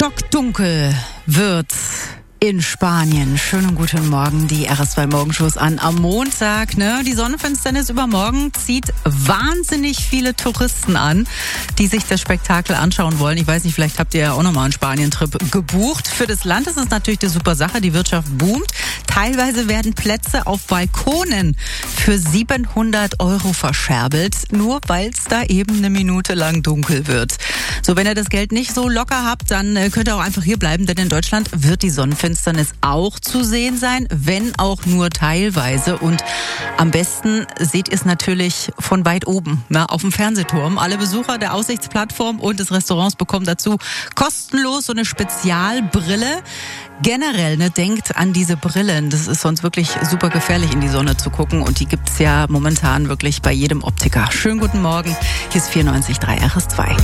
Stockdunkel wird in Spanien. Schönen guten Morgen, die RS2 Morgenshows an am Montag. Die Sonnenfinsternis übermorgen zieht wahnsinnig viele Touristen an, die sich das Spektakel anschauen wollen. Ich weiß nicht, vielleicht habt ihr ja auch nochmal einen Spanien-Trip gebucht. Für das Land ist es natürlich eine super Sache. Die Wirtschaft boomt. Teilweise werden Plätze auf Balkonen für 700 € verscherbelt, nur weil es da eben eine Minute lang dunkel wird. So, wenn ihr das Geld nicht so locker habt, dann könnt ihr auch einfach hier bleiben, denn in Deutschland wird die Sonnenfinsternis auch zu sehen sein, wenn auch nur teilweise. Und am besten seht ihr es natürlich von weit oben, auf dem Fernsehturm. Alle Besucher der Aussichtsplattform und des Restaurants bekommen dazu kostenlos so eine Spezialbrille. Generell, denkt an diese Brillen. Das ist sonst wirklich super gefährlich, in die Sonne zu gucken. Und die gibt's ja momentan wirklich bei jedem Optiker. Schönen guten Morgen. Hier ist 94.3 RS2.